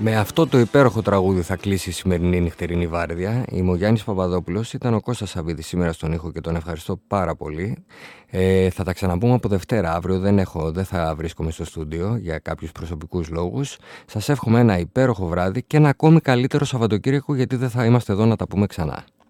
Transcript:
Με αυτό το υπέροχο τραγούδι θα κλείσει η σημερινή νυχτερινή βάρδια. Είμαι ο Γιάννης Παπαδόπουλος, ήταν ο Κώστας Σαββίδης σήμερα στον ήχο και τον ευχαριστώ πάρα πολύ. Θα τα ξαναπούμε από Δευτέρα. Αύριο δεν θα βρίσκομαι στο στούντιο για κάποιους προσωπικούς λόγους. Σας εύχομαι ένα υπέροχο βράδυ και ένα ακόμη καλύτερο Σαββατοκύριακο, γιατί δεν θα είμαστε εδώ να τα πούμε ξανά.